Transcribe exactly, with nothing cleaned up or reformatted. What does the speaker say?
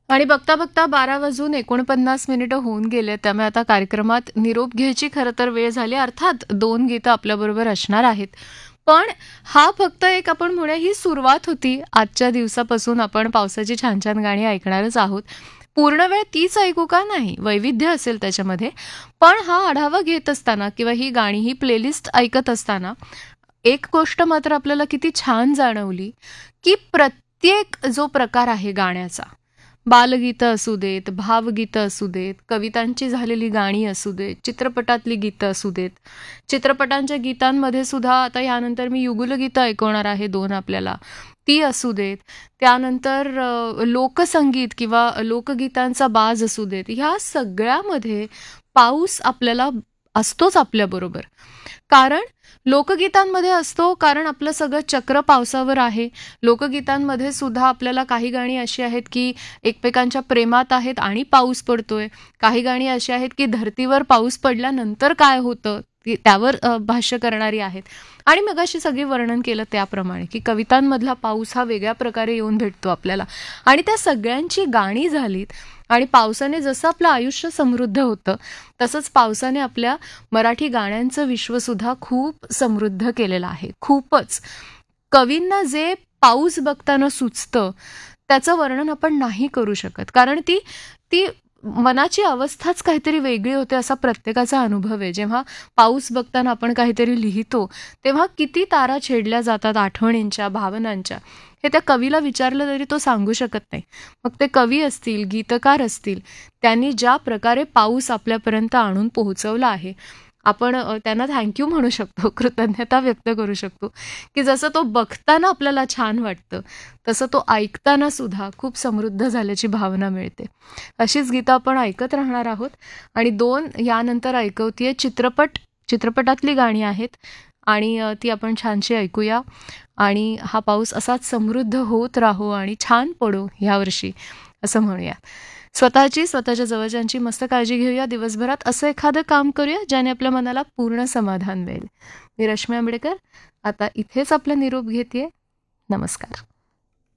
आणि बघता बघता बारा वाजून एकोणपन्नास मिनिटं होऊन गेले. त्यामुळे आता कार्यक्रमात निरोप घ्यायची खरं तर वेळ झाली. अर्थात दोन गीतं आपल्याबरोबर असणार आहेत. पण हा फक्त एक आपण म्हणूया ही सुरुवात होती. आजच्या दिवसापासून आपण पावसाची छान छान गाणी ऐकणारच आहोत. पूर्ण वेळ तीच ऐकू का नाही, वैविध्य असेल त्याच्यामध्ये. पण हा आढावा घेत असताना किंवा ही गाणी ही प्लेलिस्ट ऐकत असताना एक गोष्ट मात्र आपल्याला किती छान जाणवली की प्रत्येक जो प्रकार आहे गाण्याचा, बालगीतं असू देत, भावगीतं असू देत, कवितांची झालेली गाणी असू देत, चित्रपटातली गीतं असू देत, चित्रपटांच्या गीतांमध्ये सुद्धा आता यानंतर मी युगुलगीतं ऐकवणार आहे दोन आपल्याला, ती असू देत. त्यानंतर अ, लोकसंगीत किंवा लोकगीतांचा बाज असू देत. ह्या सगळ्यामध्ये पाऊस आपल्याला असतोच आपल्याबरोबर. कारण लोकगीतांमध्ये असतो, कारण आपलं सगळं चक्र पावसावर आहे. लोकगीतांमध्ये सुद्धा आपल्याला काही गाणी अशी आहेत की एकमेकांच्या प्रेमात आहेत आणि पाऊस पडतोय. काही गाणी अशी आहेत की धर्तीवर पाऊस पडल्यानंतर काय होतं ती- त्यावर अ, भाष्य करणारी आहेत. आणि मगाशी सगळी वर्णन केलं त्याप्रमाणे की कवितांमधला पाऊस हा वेगळ्या प्रकारे येऊन भेटतो आपल्याला. आणि त्या सगळ्यांची गाणी झालीत. आणि पावसाने जसं आपलं आयुष्य समृद्ध होतं तसंच पावसाने आपल्या मराठी गाण्यांचं विश्वसुद्धा खूप समृद्ध केलेलं आहे. खूपच. कवींना जे पाऊस बघताना सुचतं त्याचं वर्णन आपण नाही करू शकत. कारण ती ती मनाची अवस्थाच काहीतरी वेगळी होते असा प्रत्येकाचा अनुभव आहे. जेव्हा पाऊस बघताना आपण काहीतरी लिहितो तेव्हा किती तारा छेडल्या जातात आठवणींच्या, भावनांच्या. हे त्या कवीला विचारलं तरी तो सांगू शकत नाही. मग ते कवी असतील, गीतकार असतील, त्यांनी ज्या प्रकारे पाऊस आपल्यापर्यंत आणून पोहोचवला आहे, आपण अ, त्यांना थँक्यू म्हणू शकतो, कृतज्ञता व्यक्त करू शकतो की जसं तो बघताना आपल्याला छान वाटतं तसं तो ऐकताना सुद्धा खूप समृद्ध झाल्याची भावना मिळते. अशीच गीतं आपण ऐकत राहणार आहोत. आणि दोन यानंतर ऐकवतीये चित्रपट चित्रपटातली गाणी आहेत आणि अ, ती आपण छानशी ऐकूया. आणि हा पाऊस असाच समृद्ध होत राहो आणि छान पडो ह्यावर्षी असं म्हणूया. स्वतःची, स्वतःच्या जवळच्यांची मस्त काळजी घेऊया. दिवसभरात असं एखादं काम करूया ज्याने आपल्या मनाला पूर्ण समाधान मिळेल. मी रश्मी आंबेडकर आता इथेच आपला निरोप घेतेय. नमस्कार.